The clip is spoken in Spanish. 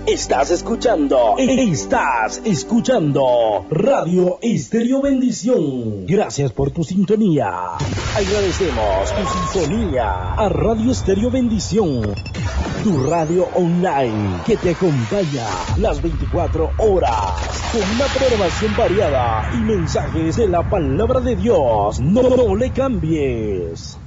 Estás escuchando Radio Estéreo Bendición. Gracias por tu sintonía. Agradecemos tu sintonía a Radio Estéreo Bendición, tu radio online que te acompaña las 24 horas con una programación variada y mensajes de la palabra de Dios. No le cambies.